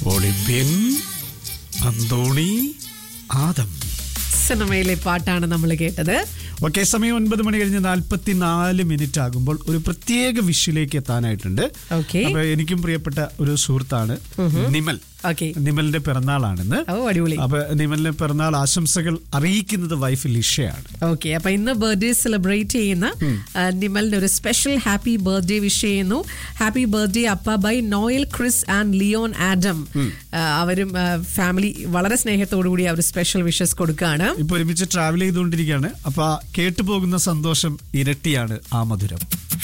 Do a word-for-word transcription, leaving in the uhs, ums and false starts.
Olympian Anthony Adam സിനിമയിലെ പാട്ടാണ് നമ്മൾ കേട്ടത്. ഓക്കെ, സമയം ഒൻപത് മണി കഴിഞ്ഞ് നാല്പത്തിനാല് മിനിറ്റ് ആകുമ്പോൾ ഒരു പ്രത്യേക വിഷിലേക്ക് എത്താനായിട്ടുണ്ട്. ഓക്കെ, അപ്പൊ എനിക്കും പ്രിയപ്പെട്ട ഒരു സുഹൃത്താണ് നിമൽ. നിമലിന്റെ പിറന്നാളാണിന്ന്. അടിപൊളി. അപ്പൊ നിമലിന്റെ പിറന്നാൾ ആശംസകൾ അറിയിക്കുന്നത് വൈഫ് ലിഷയാണ്. ഓക്കെ, അപ്പൊ ഇന്ന് ബർത്ത്ഡേ സെലിബ്രേറ്റ് ചെയ്യുന്ന നിമലിന് ഒരു സ്പെഷ്യൽ ഹാപ്പി ബർത്ത്ഡേ വിഷ് ചെയ്യുന്നു. ഹാപ്പി ബർത്ത്ഡേ അപ്പ by Noel, Chris and Leon Adam. അവരും ഫാമിലി വളരെ സ്നേഹത്തോടു കൂടി അവർ സ്പെഷ്യൽ വിഷസ് കൊടുക്കുകയാണ്. ഇപ്പൊ ഒരുമിച്ച് ട്രാവൽ ചെയ്തുകൊണ്ടിരിക്കുകയാണ്. അപ്പൊ കേട്ടുപോകുന്ന സന്തോഷം ഇരട്ടിയാണ് ആ മധുരം.